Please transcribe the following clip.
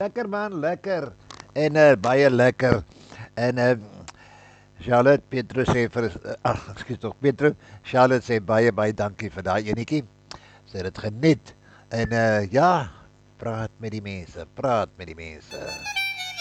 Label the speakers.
Speaker 1: Lekker man, lekker. En baie lekker. En Charlotte Petro sê vir ekskuus tog Petro, Charlotte sê baie dankie vir daai enetjie. Sy het dit geniet. En ja, praat met die mense, praat met die mense.